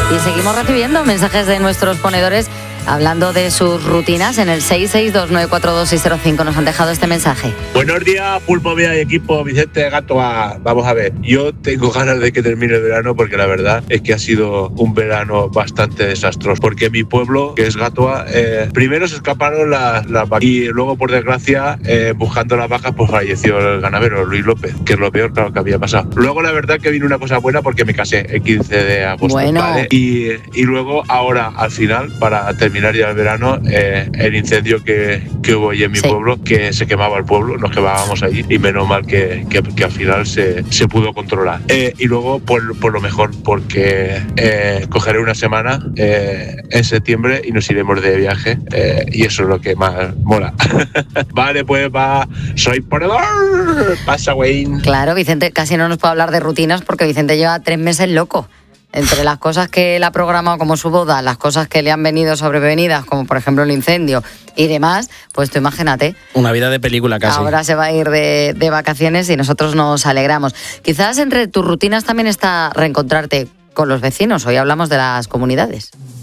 Y seguimos recibiendo mensajes de nuestros ponedores hablando de sus rutinas. En el 662942605 nos han dejado este mensaje. Buenos días, Pulpo Vía y equipo. Vicente Gatoa. Vamos a ver, yo tengo ganas de que termine el verano porque la verdad es que ha sido un verano bastante desastroso. Porque mi pueblo, que es Gatoa, primero se escaparon las vacas y luego, por desgracia, buscando las vacas, pues falleció el ganadero Luis López, que es lo peor, claro, que había pasado. Luego, la verdad que vino una cosa buena porque me casé el 15 de agosto. Bueno. ¿Vale? Y luego, ahora, al final, para terminar ya el verano, el incendio que hubo allí en mi pueblo, que se quemaba el pueblo, nos quemábamos allí y menos mal que al final se pudo controlar. Y luego, por lo mejor, porque cogeré una semana en septiembre y nos iremos de viaje y eso es lo que más mola. Vale, pues va, soy ponedor. Pasa, Wayne. Claro, Vicente casi no nos puede hablar de rutinas porque Vicente lleva 3 meses loco. Entre las cosas que él ha programado como su boda, las cosas que le han venido sobrevenidas, como por ejemplo el incendio y demás, pues tú imagínate. Una vida de película casi. Ahora se va a ir de vacaciones y nosotros nos alegramos. Quizás entre tus rutinas también está reencontrarte con los vecinos. Hoy hablamos de las comunidades.